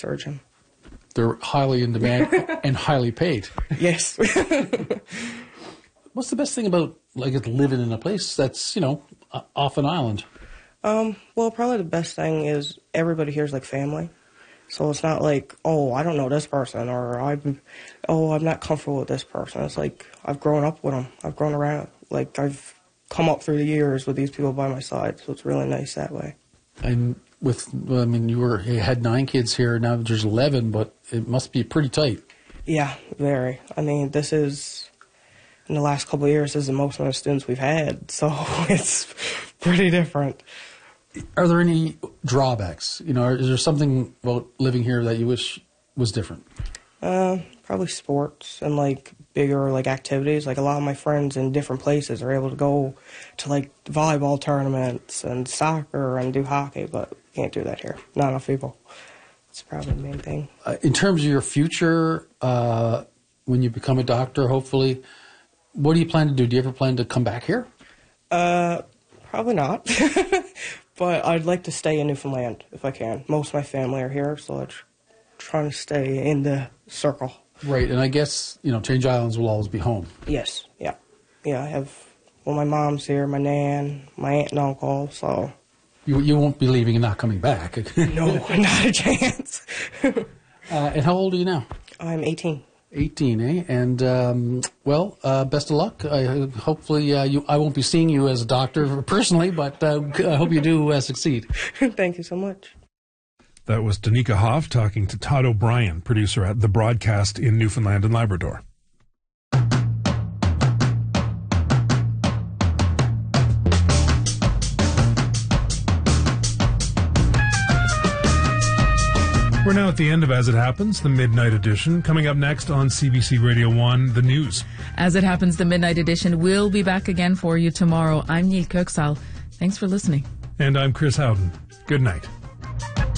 surgeon. They're highly in demand and highly paid. Yes. What's the best thing about living in a place that's, off an island? Well, probably the best thing is everybody here is like family. So it's not like, oh, I don't know this person, or I'm not comfortable with this person. It's like I've grown up with them. I've grown around. Like I've come up through the years with these people by my side. So it's really nice that way. And you had 9 kids here. Now there's 11, but it must be pretty tight. Yeah, very. I mean, this is, in the last couple of years, this is the most amount of students we've had. So it's pretty different. Are there any drawbacks? Is there something about living here that you wish was different? Probably sports and bigger activities. Like a lot of my friends in different places are able to go to volleyball tournaments and soccer and do hockey, but can't do that here. Not enough people. It's probably the main thing. In terms of your future, when you become a doctor, hopefully, what do you plan to do? Do you ever plan to come back here? Probably not. But I'd like to stay in Newfoundland if I can. Most of my family are here, so I'm trying to stay in the circle. Right, and I guess, Change Islands will always be home. Yes, yeah. Yeah, I have, my mom's here, my nan, my aunt and uncle, so... You won't be leaving and not coming back. No, not a chance. And how old are you now? I'm 18. 18, eh? And, best of luck. Hopefully, I won't be seeing you as a doctor personally, but I hope you do succeed. Thank you so much. That was Danica Hoff talking to Todd O'Brien, producer at The Broadcast in Newfoundland and Labrador. We're now at the end of As It Happens, the Midnight Edition. Coming up next on CBC Radio 1, the news. As It Happens, the Midnight Edition will be back again for you tomorrow. I'm Neil Kirksall. Thanks for listening. And I'm Chris Howden. Good night.